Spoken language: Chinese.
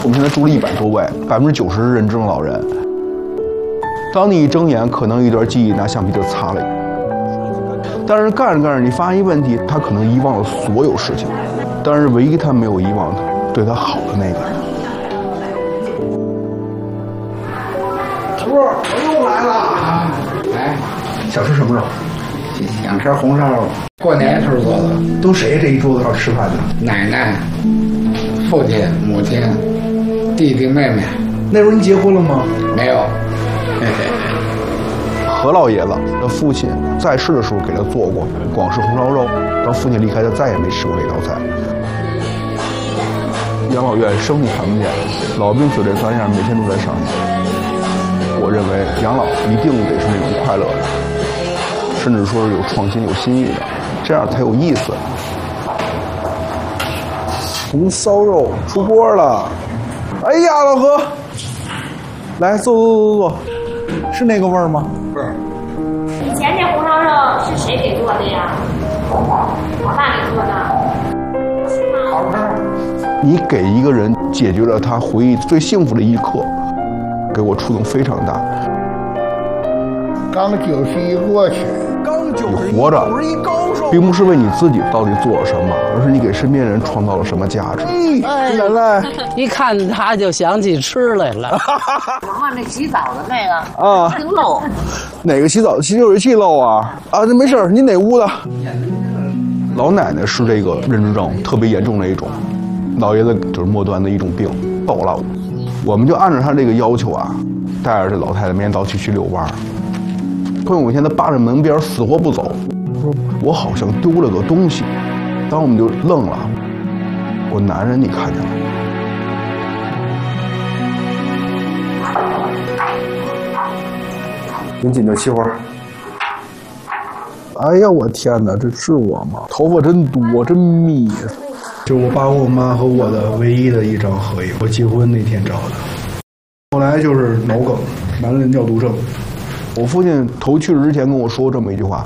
我们现在住了100多位，90%是认证老人。当你一睁眼，可能一段记忆拿橡皮就擦了。但是干着干着，你发现一个问题，他可能遗忘了所有事情，但是唯一他没有遗忘的，对他好的那个人。 不是，我又来了。来， 想吃什么肉？ 想吃红烧肉。过年时候做的。 都谁这一桌子上吃饭呢？ 奶奶、父亲、母亲、弟弟、妹妹。 那时候你结婚了吗？ 没有。 何老爷子的父亲在世的时候给他做过广式红烧肉，当父亲离开，他再也没吃过这道菜。养老院生意看不见，老病死这3样每天都在上演。我认为养老一定得是那种快乐的，甚至说是有创新、有新意的，这样才有意思。红烧肉出锅了！哎呀，老何，来坐，是那个味儿吗？ 不是。 以前这红烧肉是谁给做的呀？我爸给做的。 好吃。 你给一个人解决了他回忆最幸福的一刻，给我触动非常大。 刚91过去， 你活着，并不是为你自己到底做了什么，而是你给身边人创造了什么价值。 哎， 奶奶， 一看他就想起吃来了。 我看那洗澡的那个啊， 挺漏。 哪个洗澡洗热水器漏啊？啊，那没事，你哪屋的？老奶奶是这个认知症特别严重的一种，老爷子就是末端的一种病，走了。我们就按照他这个要求啊，带着这老太太每天早起去遛弯。突然有一天，他扒着门边死活不走，说：“我好像丢了个东西。”当我们就愣了。我男人，你看见了？您紧就歇会儿。哎呀，我天哪，这是我吗？头发真多，真密。就我爸我妈和我的唯一的一张合影，我结婚那天照的。后来就是脑梗，完了尿毒症。我父亲头去世之前跟我说这么一句话。